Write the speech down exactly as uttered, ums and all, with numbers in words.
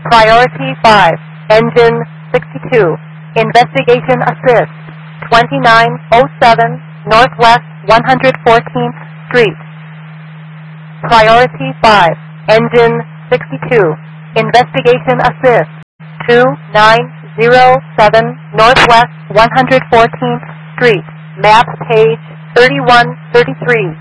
Priority five, Engine sixty-two, Investigation Assist, twenty-nine oh seven Northwest one hundred fourteenth Street. Priority five, Engine sixty-two, Investigation Assist, two nine oh seven Northwest one hundred fourteenth Street, map page thirty-one thirty-three.